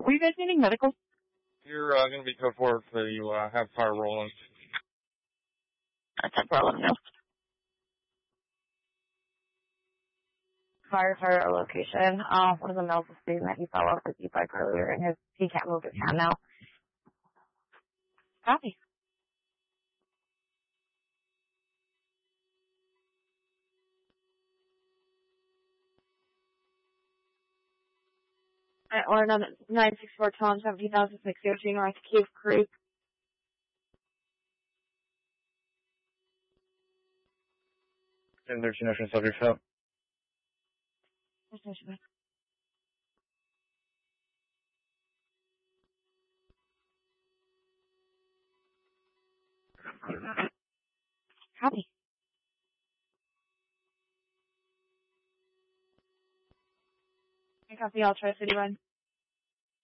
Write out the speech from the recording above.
Were you guys needing medical? You're going to be code 4 if you have fire rolling. That's a problem, no. Firefighter location. One of the males was stating that he fell off his e-bike earlier and he can't move his hand now. Copy. Alright, order number 964 Tom 17,602 North Cave Creek. And there's no subject out. Copy. I copy all Tri-City Run.